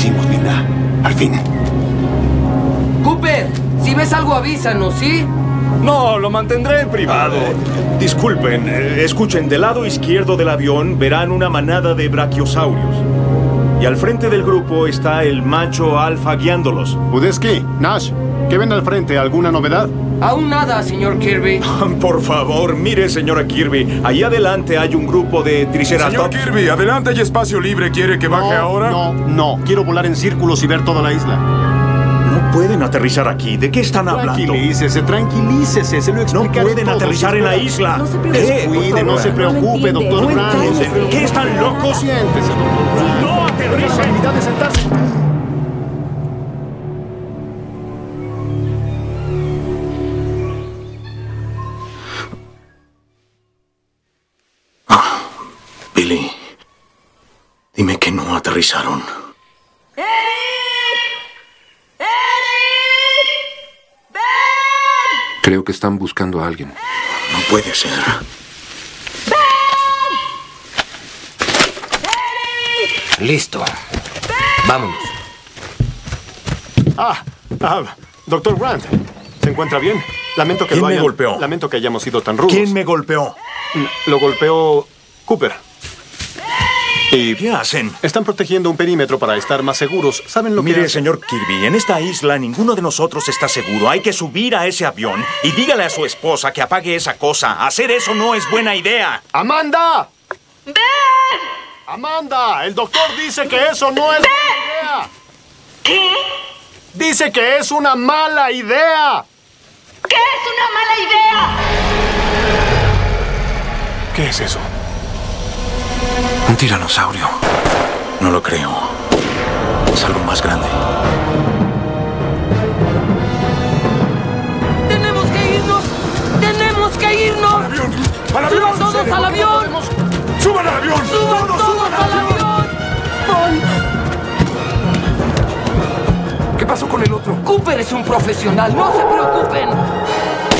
hicimos, Linda. Al fin. Cooper, si ves algo avísanos, ¿sí? No, lo mantendré en privado. Disculpen, escuchen, del lado izquierdo del avión verán una manada de brachiosaurios. Y al frente del grupo está el macho alfa guiándolos. Udesky, Nash, ¿qué ven al frente? ¿Alguna novedad? Aún nada, señor Kirby. Por favor, mire, señora Kirby. Ahí adelante hay un grupo de triceratops. Señor Kirby, adelante hay espacio libre. ¿Quiere que baje ahora? No. Quiero volar en círculos y ver toda la isla. No pueden aterrizar aquí. ¿De qué están hablando? Tranquilícese. Se lo No explicaré pueden todo, aterrizar en la isla. No se preocupe. Descuide, no se preocupe, doctor Brown. ¿Qué están locos? Siéntese, doctor Brown. ¡No aterricen! Responsabilidad de sentarse. Billy, dime que no aterrizaron. Creo que están buscando a alguien. No puede ser. Listo. Vámonos. Doctor Grant, ¿se encuentra bien? Lamento que ¿Quién me golpeó? Lamento que hayamos sido tan rudos. ¿Quién me golpeó? Lo golpeó Cooper. Y ¿Qué hacen? están protegiendo un perímetro para estar más seguros. ¿Saben lo que Mire, hacen? señor Kirby, en esta isla ninguno de nosotros está seguro. Hay que subir a ese avión y dígale a su esposa que apague esa cosa. Hacer eso no es buena idea. ¡Amanda! ¡Ven! ¡Amanda! El doctor dice que eso no es buena idea. ¿Qué? Dice que es una mala idea. ¿Qué es una mala idea? ¿Qué es eso? Un tiranosaurio. No lo creo. Es algo más grande. ¡Tenemos que irnos! ¡Tenemos que irnos! ¡Al avión! ¡Al avión! ¡Suban todos al avión! ¡Suban al avión! ¡Suban todos al avión! ¿Qué pasó con el otro? Cooper es un profesional, no se preocupen.